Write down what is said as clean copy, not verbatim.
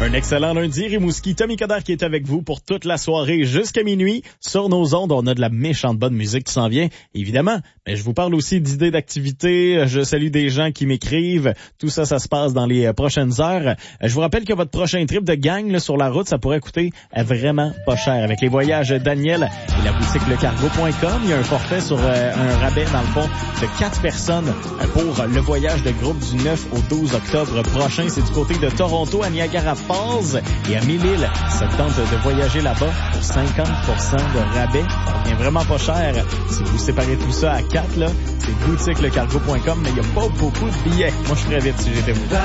Un excellent lundi, Rimouski. Tommy Coderre qui est avec vous pour toute la soirée jusqu'à minuit. Sur nos ondes, on a de la méchante bonne musique qui s'en vient, évidemment. Mais je vous parle aussi d'idées d'activités. Je salue des gens qui m'écrivent. Tout ça, ça se passe dans les prochaines heures. Je vous rappelle que votre prochain trip de gang là, sur la route, ça pourrait coûter vraiment pas cher. Avec les voyages Daniel et la boutique lecargo.com, il y a un forfait sur un rabais, dans le fond, de 4 personnes pour le voyage de groupe du 9 au 12 octobre prochain. C'est du côté de Toronto à Niagara Falls et à Mille-Îles. Ça vous tente de voyager là-bas pour 50% de rabais. Ça revient vraiment pas cher. Si vous séparez tout ça à 4, là, c'est boutiquelecargo.com, mais il n'y a pas beaucoup de billets. Moi, je ferais vite si j'étais vous.